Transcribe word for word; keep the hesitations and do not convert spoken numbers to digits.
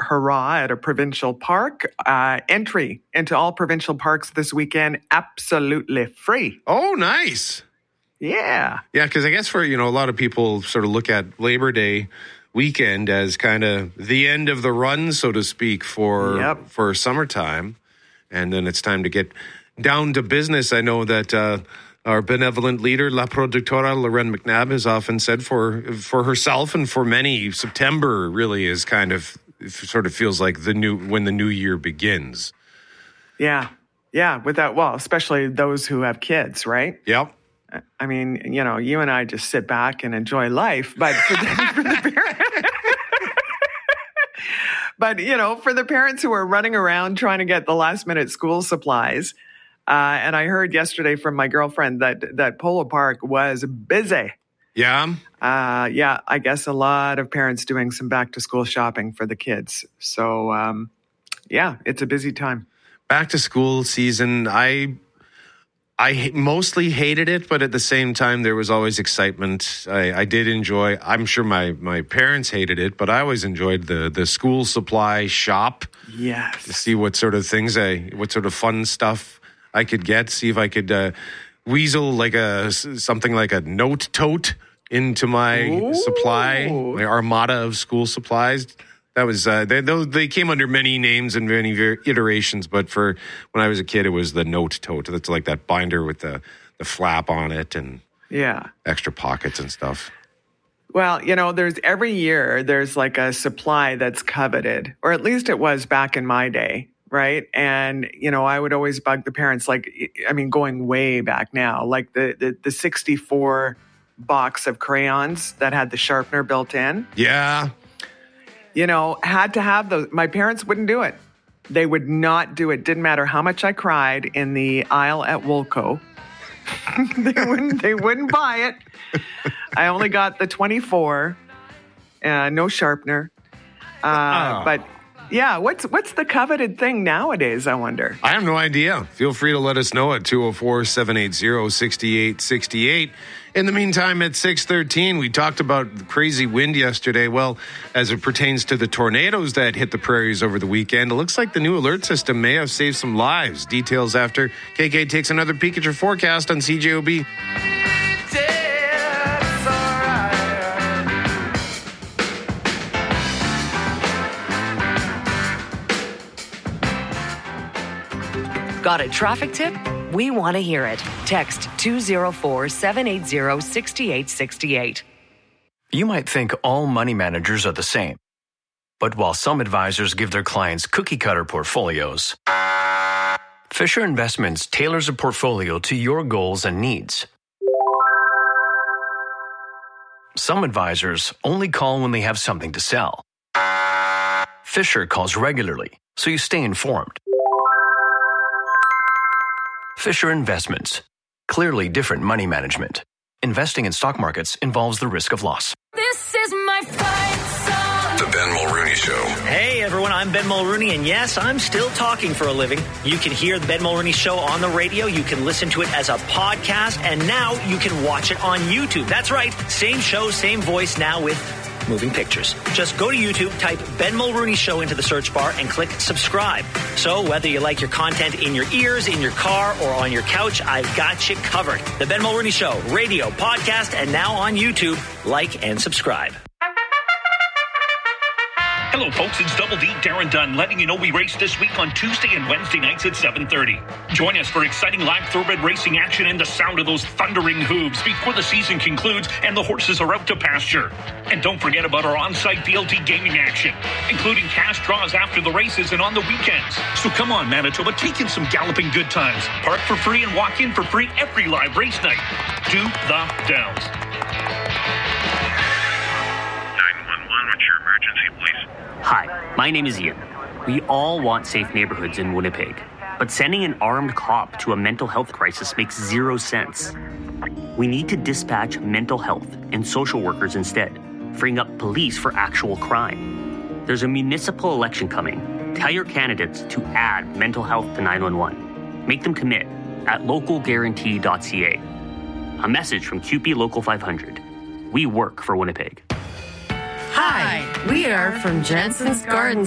hurrah at a provincial park. Uh, entry into all provincial parks this weekend, absolutely free. Oh, nice. Yeah. Yeah, because I guess for, you know, a lot of people sort of look at Labor Day weekend as kind of the end of the run, so to speak, for Yep. for summertime. And then it's time to get down to business. I know that uh, our benevolent leader, La Productora, Loren McNabb, has often said for for herself and for many, September really is kind of, sort of feels like the new, when the new year begins. Yeah. Yeah. Without, well, especially those who have kids, right? Yep. I mean, you know, you and I just sit back and enjoy life, but for the, for the parents, but you know, for the parents who are running around trying to get the last minute school supplies, uh, and I heard yesterday from my girlfriend that that Polo Park was busy. Yeah. Uh, yeah, I guess a lot of parents doing some back to school shopping for the kids. So, um, yeah, it's a busy time. Back to school season, I. I mostly hated it, but at the same time, there was always excitement. I, I did enjoy, I'm sure my, my parents hated it, but I always enjoyed the, the school supply shop. Yes. To see what sort of things, I, what sort of fun stuff I could get, see if I could uh, weasel like a, something like a note tote into my Ooh. supply, my armada of school supplies. That was, uh, they, they came under many names and many iterations, but for when I was a kid, it was the note tote. That's like that binder with the, the flap on it and yeah, extra pockets and stuff. Well, you know, there's every year there's like a supply that's coveted, or at least it was back in my day, right? And, you know, I would always bug the parents, like, I mean, going way back now, like the, the, the sixty-four box of crayons that had the sharpener built in. Yeah. You know, had to have those. My parents wouldn't do it. They would not do it. Didn't matter how much I cried in the aisle at Woolco. they wouldn't. They wouldn't buy it. I only got the twenty-four, uh, no sharpener. Uh, oh. But yeah, what's what's the coveted thing nowadays? I wonder. I have no idea. Feel free to let us know at two oh four, seven eight zero, six eight six eight. In the meantime, at six thirteen, we talked about the crazy wind yesterday. Well, as it pertains to the tornadoes that hit the prairies over the weekend, it looks like the new alert system may have saved some lives. Details after K K takes another peek at your forecast on C J O B. Got a traffic tip? We want to hear it. Text two oh four, seven eight zero, six eight six eight. You might think all money managers are the same. But while some advisors give their clients cookie-cutter portfolios, Fisher Investments tailors a portfolio to your goals and needs. Some advisors only call when they have something to sell. Fisher calls regularly, so you stay informed. Fisher Investments. Clearly different money management. Investing in stock markets involves the risk of loss. This is my fight song. The Ben Mulrooney Show. Hey, everyone. I'm Ben Mulrooney, and yes, I'm still talking for a living. You can hear the Ben Mulrooney Show on the radio. You can listen to it as a podcast, and now you can watch it on YouTube. That's right. Same show, same voice, now with moving pictures. Just go to YouTube, type Ben Mulrooney Show into the search bar, and click subscribe. So whether you like your content in your ears, in your car, or on your couch, I've got you covered. The Ben Mulrooney Show, radio, podcast, and now on YouTube. Like and subscribe. Hello, folks. It's Double D, Darren Dunn, letting you know we race this week on Tuesday and Wednesday nights at seven thirty. Join us for exciting live thoroughbred racing action and the sound of those thundering hooves before the season concludes and the horses are out to pasture. And don't forget about our on-site B L T gaming action, including cash draws after the races and on the weekends. So come on, Manitoba, take in some galloping good times. Park for free and walk in for free every live race night. Do the Downs. nine one one, what's your emergency, please? Hi, my name is Ian. We all want safe neighborhoods in Winnipeg, but sending an armed cop to a mental health crisis makes zero sense. We need to dispatch mental health and social workers instead, freeing up police for actual crime. There's a municipal election coming. Tell your candidates to add mental health to nine one one. Make them commit at local guarantee dot c a. A message from Q P Local five hundred. We work for Winnipeg. Hi, we are from Jensen's Garden